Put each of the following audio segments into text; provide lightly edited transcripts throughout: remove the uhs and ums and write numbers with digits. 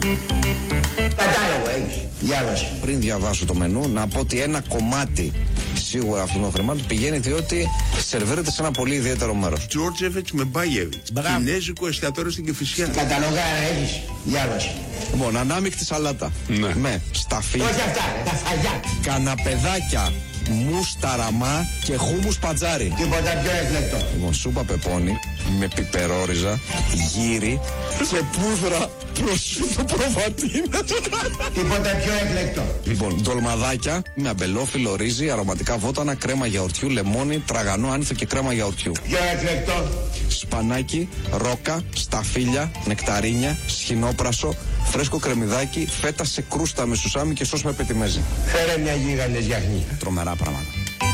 Κατάλογο έχεις. Διάβασε. Πριν διαβάσω το μενού, να πω ότι ένα κομμάτι σίγουρα αυτών των χρημάτων πηγαίνει διότι σερβίρεται σε ένα πολύ ιδιαίτερο μέρος. Τζόρτζεβιτς με Μπάγεβιτς. Κινέζικο εστιατόριο στην Κηφισιά. Καταλογάρα έχεις. Διάβασε. Λοιπόν, ανάμεικτη σαλάτα. Ναι. Με σταφύλια, Όχι αυτά, τα φαγιά. καναπεδάκια, μουσταραμά και χούμους πατζάρι. Τίποτα πιο εκλεκτό. Λοιπόν, σούπα πεπόνι με πιπερόριζα, γύρι και πούδρα προσούτο προβατίνα. Τίποτα πιο εκλεκτό. Λοιπόν, ντολμαδάκια με αμπελόφυλλο, ρύζι, αρωματικά βότανα, κρέμα γιαουρτιού, λεμόνι, τραγανό άνηθο και κρέμα γιαουρτιού. Πιο εκλεκτό. Σπανάκι, ρόκα, σταφύλια, νεκταρίνια, σχοινόπρασο, φρέσκο κρεμμυδάκι, φέτα σε κρούστα με σουσάμι και σως με πετιμέζι. Φέρε μια γίγαντες γιαχνή. Τρομερά πράγματα.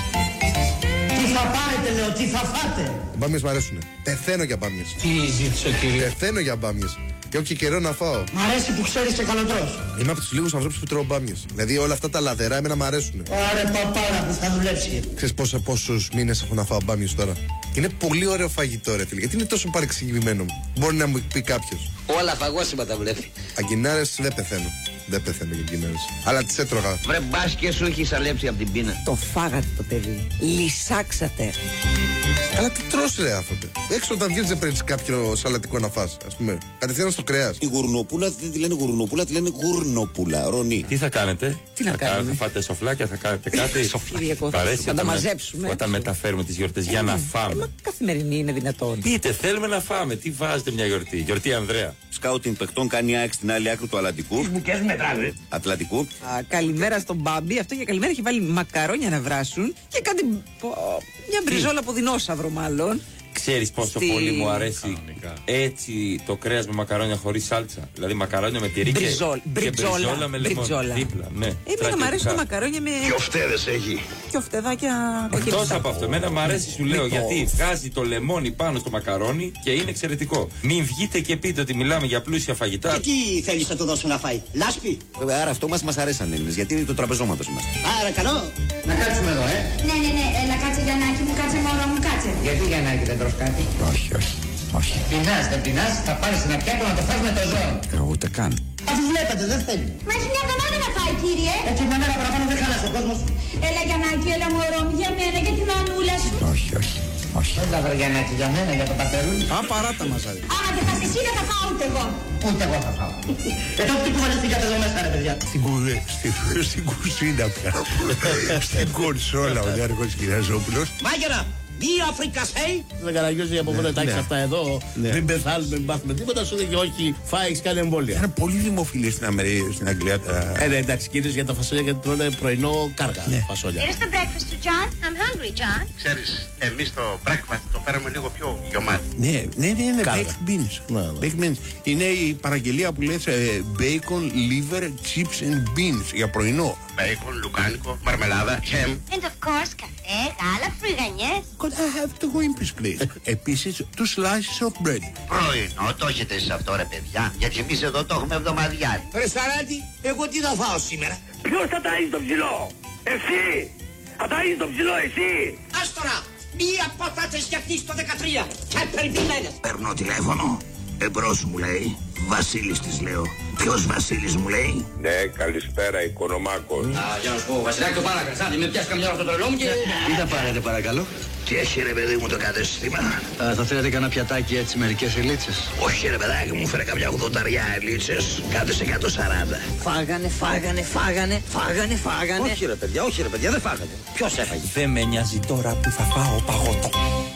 Τι θα πάρετε λέω, τι θα φάτε. Μπάμιες μ' αρέσουνε. Πεθαίνω για μπάμιες. Τι ζήτησε ο κύριος. Πεθαίνω για μπάμιες. Και έχω και καιρό να φάω. Μ' αρέσει που ξέρεις και καλοτρός. Είμαι από τους λίγους ανθρώπους που τρώω μπάμιες. Δηλαδή όλα αυτά τα λαδερά εμένα μ' αρέσουνε. Άρε παπάρα που θα δουλέψει. Ξέρεις πόσους μήνες έχω να φάω μπάμιες τώρα. Είναι πολύ ωραίο φαγητό ρε φίλε. Γιατί είναι τόσο παρεξηγημένο μου. Μπορεί να μου πει κάποιος. Όλα φαγόσιμα τα βλέπει. Αγκινάρες δεν πεθαίνω. Δεν πεθαίνω για αγκινάρες. Αλλά τις έτρωγα. Βρε μπας και σου έχει αλέψει από την πείνα. Το φάγατε το παιδί. Λυσάξατε. Αλλά τι τρως ρε άνθρωπε. Έξω όταν βγαίνεις δεν παίρνεις κάποιο σαλατικό να φας. Ας πούμε. Κατευθείαν στο κρέας. Η γουρνοπούλα δεν τη λένε γουρνοπούλα, τη λένε γουρνοπούλα. Ρονί. Τι θα κάνετε, Τι να κάνουμε? Θα φάτε σοφλάκια, θα κάνετε κάτι. Κυριακό, Παρέσει θα τα όταν μαζέψουμε. Όταν μεταφέρουμε τις γιορτές για να φάμε. Μα καθημερινή είναι δυνατόν. Πείτε, θέλουμε να φάμε. Τι βάζετε μια γιορτή. Γιορτή Ανδρέα. Σκάουτινγκ παιχτών κάνει ΑΕΚ στην άλλη άκρη του Ατλαντικού. Μπουκές μετράνε. Ατλαντικού. Καλημέρα στον Μπάμπη. Αυτό για καλημέρα έχει βάλει μακαρόνια να βράσουν και κάτι. Μια μπριζόλα από δεινόσαυρο μάλλον. Ξέρεις πόσο πολύ μου αρέσει έτσι το κρέας με μακαρόνια χωρίς σάλτσα. Δηλαδή μακαρόνια με τυρί και μπριζόλα με λεμόνι. Δίπλα, ναι. Εμένα μου αρέσουν τα μακαρόνια με. Και οφτέδες έχει. Και οφτεδάκια. Εκτός από αυτό, εμένα μου αρέσει, σου λέω, γιατί βγάζει το λεμόνι πάνω στο μακαρόνι και είναι εξαιρετικό. Μην βγείτε και πείτε ότι μιλάμε για πλούσια φαγητά. Και τι θέλεις να του δώσω να φάει, λάσπη. Άρα αυτό μας αρέσαν Έλληνες, γιατί είναι το τραπεζώματος μας. Άρα καλό. Να κάτσουμε εδώ, Ναι, έλα κάτσε Γιαννάκη μου, κάτσε μωρό μου, κάτσε. Γιατί Γιαννάκη δεν τρως κάτι. Όχι. Πεινάς, δεν πεινάς, θα πάρεις ένα πιάτο να το φας με το ζώο. Ούτε καν. Αφού βλέπετε, δεν θέλει. Μα έχει μια εβδομάδα να φάει, κύριε. Έτσι μια μέρα παραπάνω δεν χάλασε ο κόσμος. Έλα Γιαννάκη, έλα μωρό μου, για μένα, για την μανούλα σου. Όχι. Δεν τα βρε Γιαννάκη για μένα, για το πατερούλι. Α, παράτα μας άρεσε. Άμα δεν φας εσύ, δεν θα φάω ούτε εγώ. Ούτε εγώ θα φάω. Τότε τι κουβαλιστήκατε εδώ μέσα ρε παιδιά. Στην κουζίνα πια. Στην κονσόλα ο Νέαρχος Κυραζόπουλος. Μάγερα, μία φρικασέι. Δεν καραγιώζει από πότε τάξει αυτά εδώ. Μην πεθάνουμε, μην πάθουμε τίποτα. Σου λέει και όχι, φάει, έχει κάνει εμβόλια. Ήταν πολύ δημοφιλή στην Αγγλία. Ναι, εντάξει, κυρίως για τα φασόλια γιατί τρώνε πρωινό κάργα φασόλια. Here's the breakfast to John. I'm hungry, John. Ξέρεις, εμείς το breakfast το φέραμε λίγο πιο γιωμάτι. Ναι, Κάργα. baked beans. Ναι. Baked beans. Είναι η παραγγελία που λες bacon, liver, chips and beans για πρωινό. Μπέικον, λουκάνικο, μαρμελάδα, χέμ. And of course, καφέ, γάλα, φρυγανιές. Could I have the Wimpy's please? Επίσης, two slices of bread. Πρωινό, το έχετε εσείς αυτό ρε παιδιά, γιατί εμείς εδώ το έχουμε εβδομαδιάρι. Ρε Σαράτη, εγώ τι θα φάω σήμερα. Ποιος θα ταΐζει τον ψηλό, εσύ, θα ταΐζει τον ψηλό εσύ. Ας τώρα, μία πατάτες για αυτή στο 13. Και περιποιημένες. Παίρνω τηλέφωνο, εμπρός μου λέει, Βασίλης της λέω. Ποιος Βασίλης μου λέει? Ναι, καλησπέρα, Οικονομάκος. Για να σου πω, Βασιλάκη το παρακασάτη, με πιάσει καμιά ώρα το τρελό μου και. Τι θα πάρετε παρακαλώ? Τι έχει ρε παιδί μου το κατέστημα? Θα θέλετε κανένα πιατάκι έτσι μερικές ελίτσες? Όχι ρε παιδάκι μου, φέρε καμιά 80 ελίτσες, κάτω σε 140. Φάγανε. Όχι ρε παιδιά, δεν φάγατε. Ποιος έφαγε? Δεν με νοιάζει τώρα που θα φάω παγωτό.